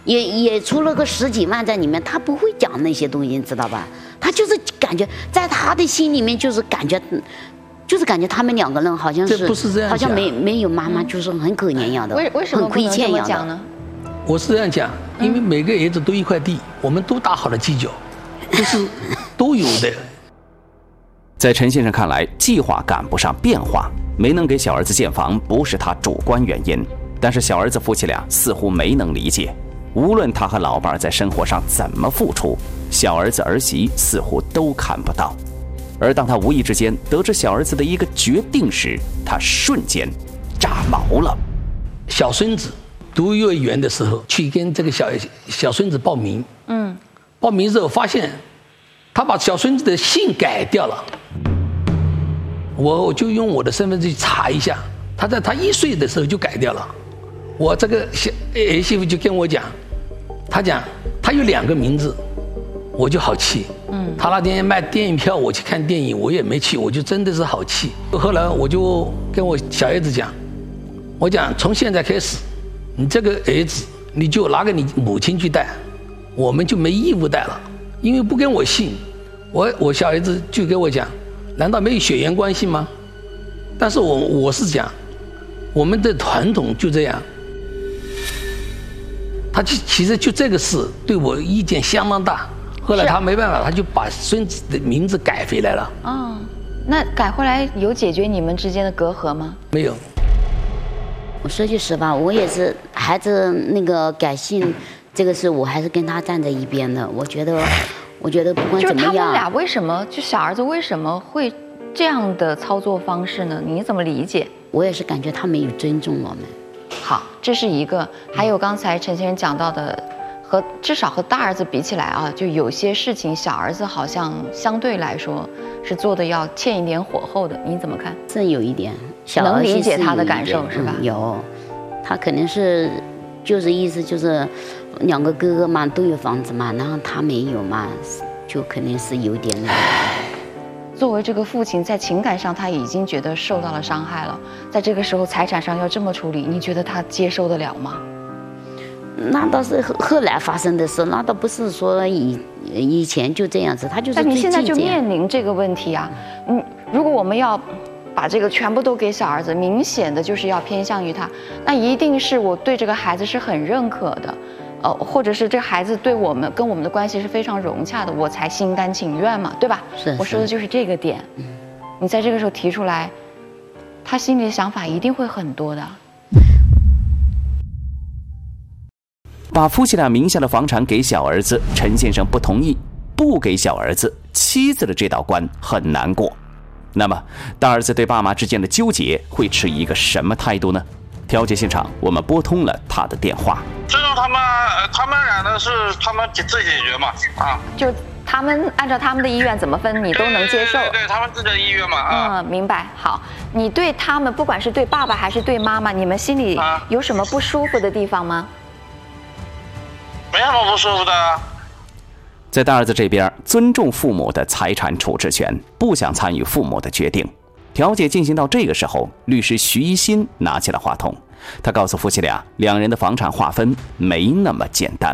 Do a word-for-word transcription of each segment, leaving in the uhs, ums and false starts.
也也出了个十几万在里面，他不会讲那些东西，你知道吧？他就是感觉在他的心里面就是感觉，就是感觉他们两个人好像是， 这不是这样， 好像没没有妈妈，就是很可怜一样的， 为为什么不能这么讲呢？ 我是这样讲，因为每个儿子都一块地，我们都打好了犄角，都是都有的。 在陈先生看来，计划赶不上变化，没能给小儿子建房不是他主观原因，但是小儿子夫妻俩似乎没能理解，无论他和老伴儿在生活上怎么付出，小儿子儿媳似乎都看不到。而当他无意之间得知小儿子的一个决定时，他瞬间炸毛了。 小孙子读幼儿园的时候，去跟这个小小孙子报名，嗯，报名之后发现，他把小孙子的姓改掉了。我我就用我的身份证去查一下，他在他一岁的时候就改掉了。我这个小儿媳妇就跟我讲，他讲他有两个名字，我就好气。嗯，他那天卖电影票，我去看电影，我也没去，我就真的是好气。后来我就跟我小儿子讲，我讲从现在开始，你这个儿子你就拿给你母亲去带，我们就没义务带了，因为不跟我姓。我我小儿子就跟我讲，难道没有血缘关系吗？但是我我是讲，我们的传统就这样。他其其实就这个事对我意见相当大。后来他没办法，他就把孙子的名字改回来了。 哦，那改回来有解决你们之间的隔阂吗？ 没有。 我说句实话，我也是孩子那个改姓这个事，我还是跟他站在一边的。我觉得，我觉得不管怎么样， 就是他们俩为什么就小儿子为什么会这样的操作方式呢？你怎么理解？ 我也是感觉他没有尊重我们。 好，这是一个。还有刚才陈先生讲到的。和至少和大儿子比起来啊，就有些事情小儿子好像相对来说是做的要欠一点火候的，你怎么看？ 这有一点，小能理解他的感受是吧？ 嗯、有，他肯定是就是意思就是两个哥哥嘛都有房子嘛，然后他没有嘛，就肯定是有点那个。 作为这个父亲，在情感上他已经觉得受到了伤害了，在这个时候财产上要这么处理，你觉得他接受得了吗？ 那倒是后来发生的事，那倒不是说以以前就这样子，他就是。 但你现在就面临这个问题啊，嗯，如果我们要把这个全部都给小儿子，明显的就是要偏向于他，那一定是我对这个孩子是很认可的，呃，或者是这个孩子对我们跟我们的关系是非常融洽的，我才心甘情愿嘛，对吧？ 是。 我说的就是这个点。嗯。你在这个时候提出来，他心里的想法一定会很多的。 把夫妻俩名下的房产给小儿子，陈先生不同意，不给小儿子，妻子的这道关很难过。那么，大儿子对爸妈之间的纠结会持一个什么态度呢？调解现场，我们拨通了他的电话。 最终他们，他们俩呢是他们自己解决嘛，啊， 就他们按照他们的意愿怎么分，你都能接受。 对, 对, 对他们自己的意愿嘛，啊， 嗯，明白。好，你对他们，不管是对爸爸还是对妈妈，你们心里有什么不舒服的地方吗？ 没什么不舒服的。 在大儿子这边，尊重父母的财产处置权，不想参与父母的决定。调解进行到这个时候，律师徐一新拿起了话筒，他告诉夫妻俩，两人的房产划分没那么简单。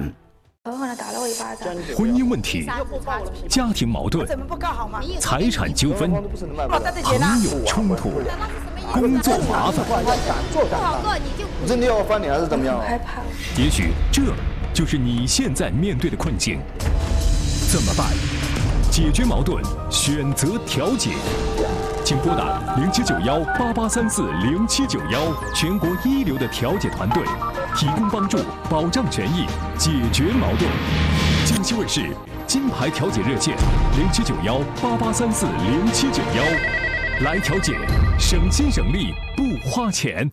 婚姻问题、家庭矛盾、财产纠纷、朋友冲突、工作麻烦， 你真的要翻脸还是怎么样？ 害怕。也许这就是你现在面对的困境，怎么办？解决矛盾，选择调解，请拨打零七九幺八八三四零七九幺，全国一流的调解团队，提供帮助，保障权益，解决矛盾。江西卫视金牌调解热线零七九幺八八三四零七九幺，来调解，省心省力不花钱。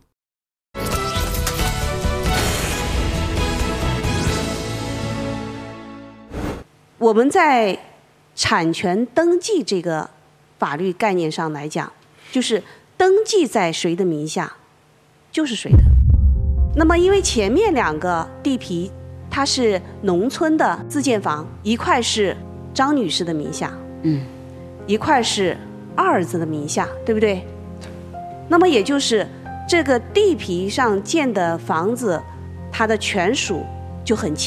我们在产权登记这个法律概念上来讲，就是登记在谁的名下，就是谁的。那么，因为前面两个地皮它是农村的自建房，一块是张女士的名下，嗯，一块是二儿子的名下，对不对？那么也就是这个地皮上建的房子，它的权属就很清。